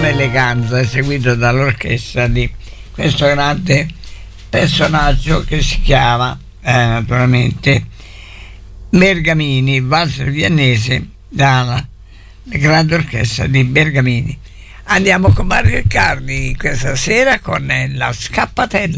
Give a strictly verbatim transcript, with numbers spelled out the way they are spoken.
eleganza, eseguito dall'orchestra di questo grande personaggio che si chiama eh, naturalmente Bergamini, valzer viennese dalla grande orchestra di Bergamini. Andiamo con Mario Riccardi questa sera con La Scappatella.